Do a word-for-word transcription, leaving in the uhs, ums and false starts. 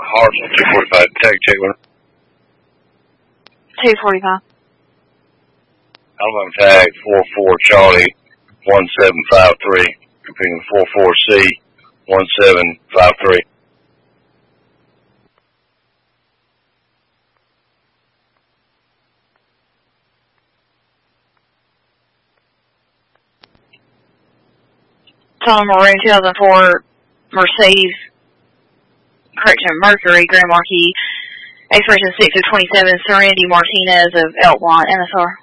Hartsel, two forty-five, tag, check one. two forty-five. Alabama tag, four four Charlie, one seven five three. Repeating, four four C, one seven five three. Tom Maroon two thousand four Mercedes, correction, Mercury, Grand Marquis, expiration six of twenty-seven, Serenity Martinez of Elk Lawn, N S R.